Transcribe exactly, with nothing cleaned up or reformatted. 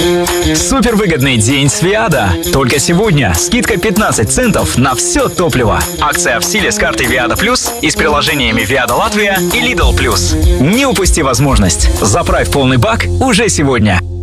Супервыгодный день с Виада. Только сегодня скидка пятнадцать центов на все топливо. Акция в силе с картой Виада Плюс и с приложениями Виада Латвия и Lidl Плюс. Не упусти возможность. Заправь полный бак уже сегодня.